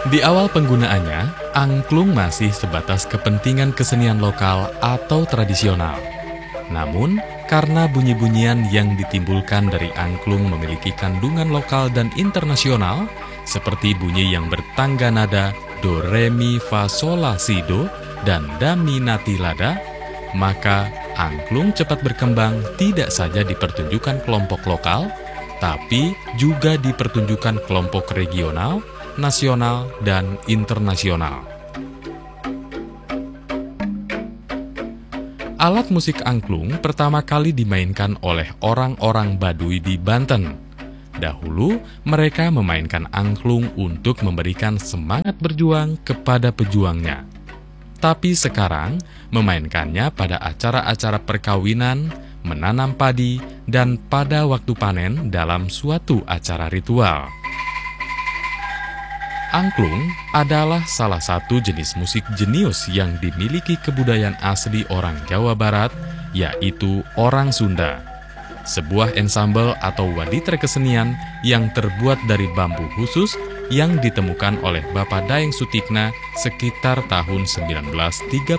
Di awal penggunaannya, angklung masih sebatas kepentingan kesenian lokal atau tradisional. Namun, karena bunyi-bunyian yang ditimbulkan dari angklung memiliki kandungan lokal dan internasional, seperti bunyi yang bertangga nada do, re, mi, fa, sol, la, si, do, dan da, mi, na, ti, la, da, maka angklung cepat berkembang tidak saja dipertunjukkan kelompok lokal, tapi juga dipertunjukkan kelompok regional, nasional, dan internasional. Alat musik angklung pertama kali dimainkan oleh orang-orang Baduy di Banten. Dahulu, mereka memainkan angklung untuk memberikan semangat berjuang kepada pejuangnya. Tapi sekarang, memainkannya pada acara-acara perkawinan, menanam padi, dan pada waktu panen dalam suatu acara ritual. Angklung adalah salah satu jenis musik jenius yang dimiliki kebudayaan asli orang Jawa Barat, yaitu orang Sunda. Sebuah ensemble atau waditra kesenian yang terbuat dari bambu khusus yang ditemukan oleh Bapak Daeng Sutikna sekitar tahun 1938.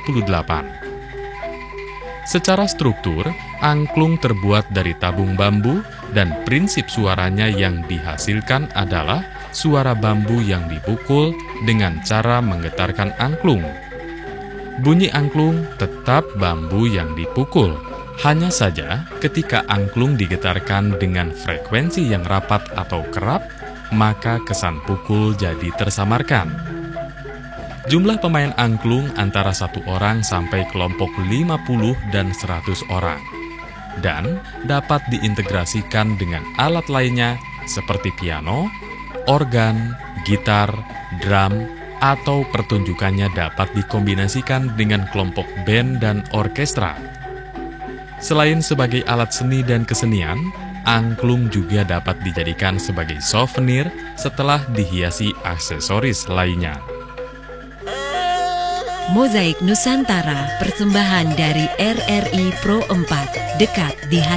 Secara struktur, angklung terbuat dari tabung bambu dan prinsip suaranya yang dihasilkan adalah suara bambu yang dipukul dengan cara menggetarkan angklung. Bunyi angklung tetap bambu yang dipukul. Hanya saja ketika angklung digetarkan dengan frekuensi yang rapat atau kerap, maka kesan pukul jadi tersamarkan. Jumlah pemain angklung antara 1 orang sampai kelompok 50 dan 100 orang. Dan dapat diintegrasikan dengan alat lainnya seperti piano, organ, gitar, drum, atau pertunjukannya dapat dikombinasikan dengan kelompok band dan orkestra. Selain sebagai alat seni dan kesenian, angklung juga dapat dijadikan sebagai souvenir setelah dihiasi aksesoris lainnya. Mozaik Nusantara, persembahan dari RRI Pro 4, dekat di hati.